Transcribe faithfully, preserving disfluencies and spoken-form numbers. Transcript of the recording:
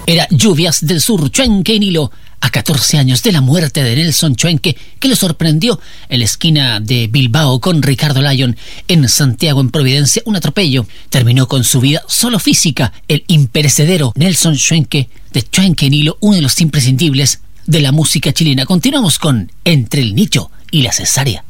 Era Lluvias del Sur, Chuenque y Nilo, a catorce años de la muerte de Nelson Chuenque, que lo sorprendió en la esquina de Bilbao con Ricardo Lyon. En Santiago, en Providencia, un atropello terminó con su vida solo física. El imperecedero Nelson Chuenque, de Chuenque y Nilo, uno de los imprescindibles de la música chilena. Continuamos con Entre el Nicho y la Cesárea.